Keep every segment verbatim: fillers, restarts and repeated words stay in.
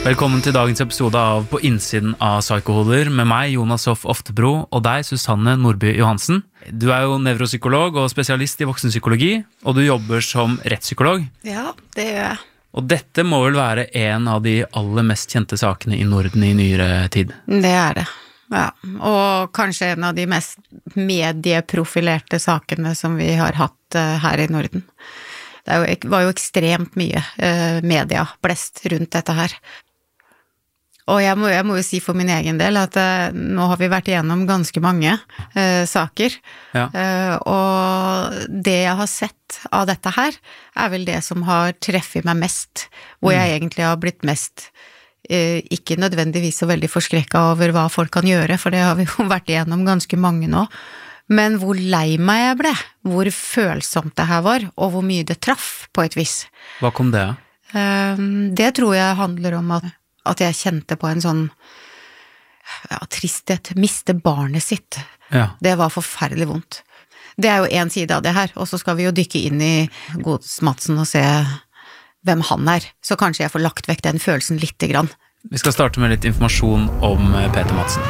Velkommen til dagens episode av På innsiden av Psykohoder med meg, Jonas Hoff Oftebro, og deg, Susanne Nordby Johansen. Du er jo nevropsykolog og spesialist i voksenpsykologi, og du jobber som rettspsykolog. Ja, det gjør jeg. Og dette må vel være en av de aller mest kjente sakene i Norden i nyere tid? Det er det, ja. Og kanskje en av de mest medieprofilerte sakene som vi har hatt her i Norden. Det var jo ekstremt mye eh, medieblest rundt dette her. Og jeg må, jeg må jo si for min egen del at eh, nå har vi vært igjennom ganske mange eh, saker. Ja. Eh, og det jeg har sett av dette her, er vel det som har treffet meg mest. Hvor mm. jeg egentlig har blitt mest, eh, ikke nødvendigvis så veldig forskrekket over hva folk kan gjøre, for det har vi jo vært igjennom ganske mange nå. Men hvor lei meg jeg ble, hvor følsomt det her var, og hvor mye det traff på et vis. Hva kom det? Det tror jeg handler om at, at jeg kjente på en sånn ja, tristhet, miste barnet sitt. Ja. Det var forferdelig vondt. Det er jo en side av det her, og så skal vi jo dykke inn i Gods Madsen og se hvem han er. Så kanskje jeg får lagt vekk den følelsen lite grann. Vi skal starte med litt informasjon om Peter Madsen.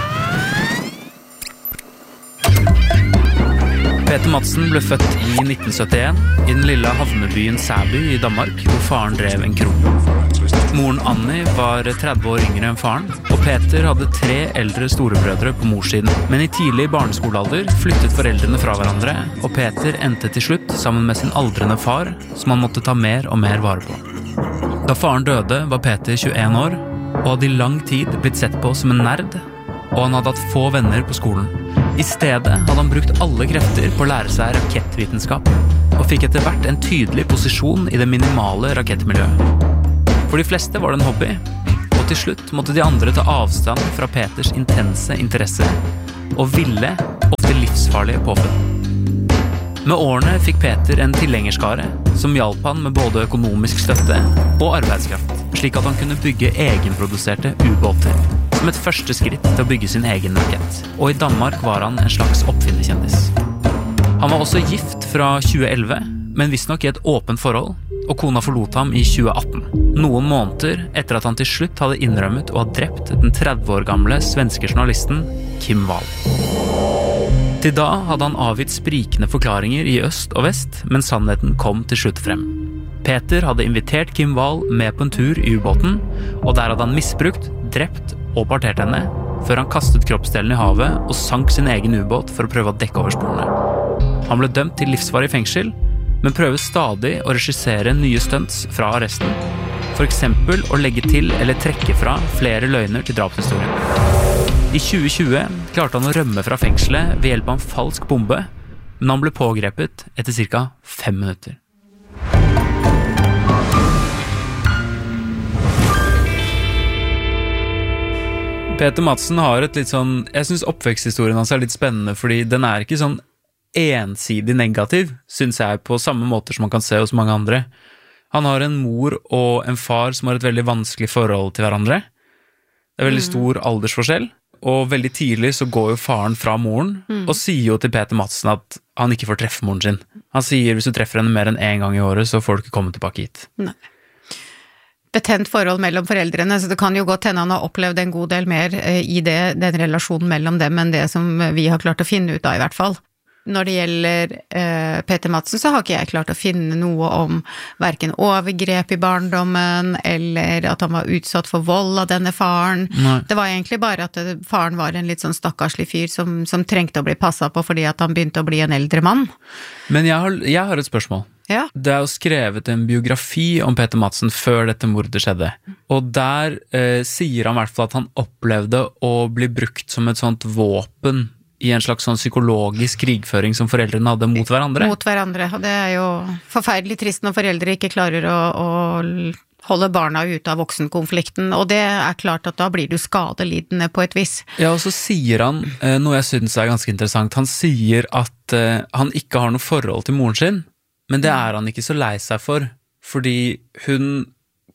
Peter Madsen ble født i nitten syttien i den lille havnebyen Sæby i Danmark, hvor faren drev en kro. Moren Annie var tretti år yngre enn faren, og Peter hadde tre eldre storebrødre på morssiden. Men i tidlig barneskolealder flyttet foreldrene fra hverandre, og Peter endte til slutt sammen med sin aldrende far, som han måtte ta mer og mer vare på. Da faren døde var Peter tjueen år, og hadde i lang tid blitt sett på som en nerd, og han hadde hatt få venner på skolen. I stedet hadde han brukt alle krefter på å lære seg rakettvitenskap, og fikk etter hvert en tydelig posisjon i det minimale rakettmiljøet. For de fleste var det en hobby, og til slutt måtte de andre ta avstand fra Peters intense interesse, og ville, ofte livsfarlige påfunn. Med årene fikk Peter en tilhengerskare som hjalp han med både økonomisk støtte og arbeidskraft, slik at han kunne bygge egenproduserte ubåter, som et første skritt til å bygge sin egen rakett. Og i Danmark var han en slags oppfinnerkjendis. Han var også gift fra tjue elleve, men visstnok i et åpent forhold, og kona forlot ham i tjue atten. Noen måneder etter at han til slutt hadde innrømmet å ha drept den tretti år gamle svenske journalisten Kim Wall. Til da hadde han avgitt sprikende forklaringer i øst og vest, men sannheten kom til slutt frem. Peter hadde invitert Kim Wall med på en tur i ubåten, og der hadde han misbrukt, drept og partert henne, før han kastet kroppsdelen i havet og sank sin egen ubåt for å prøve å dekke over sporene. Han ble dømt til livsvarig fengsel, men prøver stadig å regissere nye stunts fra arresten, for eksempel å legge til eller trekke fra flere løgner til drapshistorien. I tjue tjue klarte han å rømme fra fengselet ved hjelp av en falsk bombe, men han ble pågrepet etter cirka fem minutter. Peter Madsen har et litt sånn, jeg synes oppveksthistorien hans er litt spennende, fordi den er ikke sånn ensidig negativ, synes jeg, på samme måter som man kan se hos mange andre. Han har en mor og en far som har et veldig vanskelig forhold til hverandre. Det er veldig stor aldersforskjell, og veldig tidlig så går jo faren fra moren, mm. og sier jo til Peter Madsen at han ikke får treffe moren sin. Han sier hvis du treffer henne mer enn en gang i året, så får du ikke komme tilbake hit. Nei. Betent forhold mellom foreldrene, så det kan jo godt hende han har opplevd en god del mer i det, den relasjonen mellom dem enn det som vi har klart å finne ut av i hvert fall. Når det gjelder eh, Peter Madsen, så har ikke jeg klart å finne noe om hverken overgrep i barndommen, eller at han var utsatt for vold av denne faren. Nei. Det var egentlig bare at det, faren var en litt sånn stakkarslig fyr som, som trengte å bli passet på fordi at han begynte å bli en eldre mann. Men jeg har, jeg har et spørsmål. Ja. Det er jo skrevet en biografi om Peter Madsen før dette mordet skjedde, og der eh, sier han i hvert fall at han opplevde å bli brukt som et sånt våpen i en slags sånn psykologisk krigføring som foreldrene hadde mot hverandre. Mot hverandre, og det er jo forferdelig trist når foreldre ikke klarer å, å holde barna ute av voksenkonflikten, og det er klart at da blir du skadelidende på et vis. Ja, og så sier han, eh, noe jeg synes er ganske interessant, han sier at eh, han ikke har noe forhold til moren sin, men det er han ikke så lei seg for, fordi hun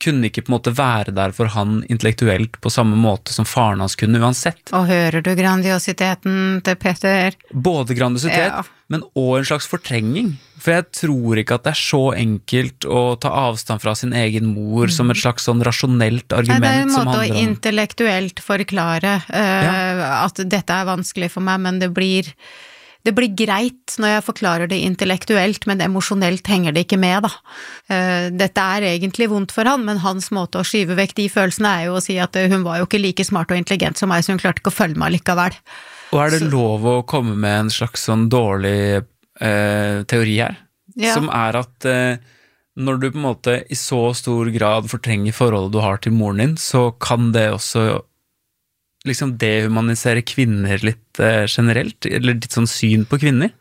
kunne ikke på en måte være der for han intellektuelt på samme måte som faren hans kunne uansett. Og hører du grandiositeten til Peter? Både grandiositet, Ja. men også en slags fortrengning. For jeg tror ikke at det er så enkelt å ta avstand fra sin egen mor mm. som et slags sånn rasjonelt argument. Nei, det er en som måte å handler om... intellektuelt forklare uh, ja. at dette er vanskelig for meg, men det blir, det blir greit når jeg forklarer det intellektuelt, men emosjonelt henger det ikke med, da. Uh, dette er egentlig vondt for han, men hans måte å skyve vekk de følelsene er jo å si at uh, hun var jo ikke like smart og intelligent som meg, så hun klarte ikke å følge meg likevel. Og er det så... lov å komme med en slags sånn dårlig eh, teori her? Ja. Som er at eh, når du på en måte i så stor grad fortrenger forholdet du har til moren din, så kan det også liksom dehumanisere kvinner litt eh, generelt, eller litt sånn syn på kvinner?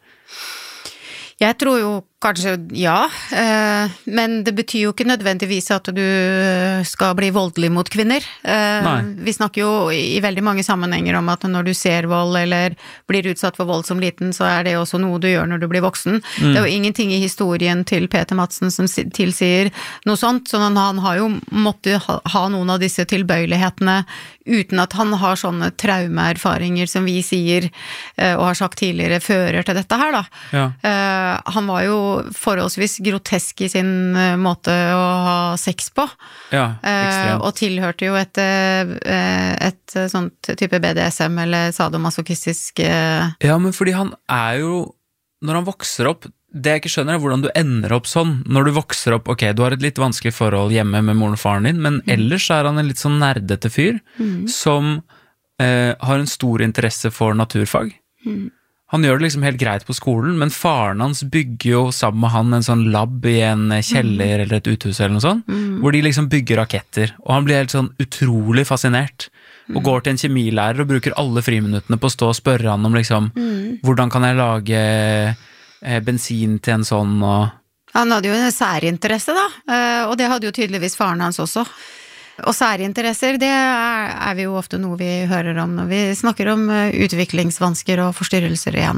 Jeg tror jo kanskje ja, eh, men det betyr jo ikke nødvendigvis at du skal bli voldelig mot kvinner. Eh, vi snakker jo i veldig mange sammenhenger om at når du ser vold eller blir utsatt for vold som liten, så er det også noe du gjør når du blir voksen. Mm. Det er jo ingenting i historien til Peter Madsen som tilsier noe sånt, så han har jo måttet ha, ha noen av disse tilbøyelighetene uten at han har sånne traumeerfaringer som vi sier eh, og har sagt tidligere fører til dette her da. Ja. Eh, han var jo forholdsvis grotesk i sin måte å ha sex på. Ja, ekstremt. Og tilhørte jo et, et sånt type B D S M eller sadomasochistisk... Ja, men fordi han er jo, når han vokser opp, det jeg ikke skjønner er hvordan du ender opp sånn. Når du vokser opp, ok, du har et litt vanskelig forhold hjemme med moren og faren din, men mm. ellers er han en litt sånn nerdete fyr, mm. som eh, har en stor interesse for naturfag. Mm. Han gjør det liksom helt greit på skolen, men faren hans bygger jo sammen med han en sånn lab i en kjeller mm. eller et uthus eller noe sånt, mm. hvor de liksom bygger raketter, og han blir helt sånn utrolig fascinert, mm. og går til en kjemilærer og bruker alle friminuttene på å stå og spørre han om liksom, mm. hvordan kan jeg lage eh, bensin til en sånn, og... Han hadde jo en særinteresse da, og det hadde jo tydeligvis faren hans også. Og særinteresser, det er, er vi jo ofte noe vi hører om når vi snakker om utviklingsvansker og forstyrrelser igjen.